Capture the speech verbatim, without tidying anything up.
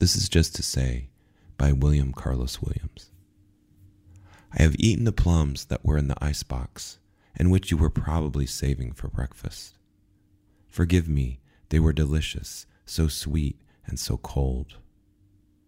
This is just to say, by William Carlos Williams. I have eaten the plums that were in the icebox, and which you were probably saving for breakfast. Forgive me, they were delicious, so sweet and so cold.